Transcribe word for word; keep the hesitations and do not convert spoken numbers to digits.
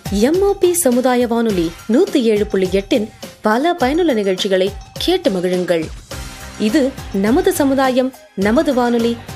MOP சமுதாய வானொலி நூத்தி ஏழு புள்ளி எட்டின் பல பயனுள்ள நிகழ்ச்சிகளை கேட்டு மகிழுங்கள். இது நமது சமுதாயம், நமது வானொலி,